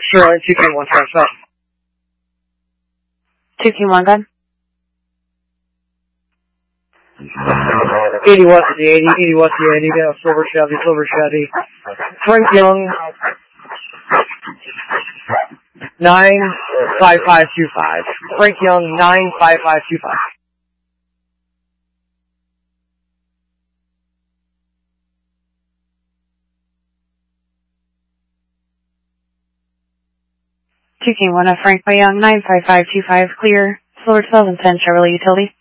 Sterling 2K1 transfer. 2K1 gun. 80 West of the 80, 80 West of the 80, got a silver Chevy. Frank Young, 95525. Frank Young, 95525. Frank Young, 95525, clear, Silver 2010 Chevrolet Utility.